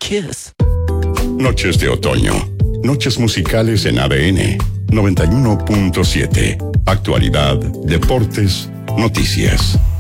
kiss. Noches de otoño. Noches musicales en ADN 91.7. Actualidad, deportes, noticias.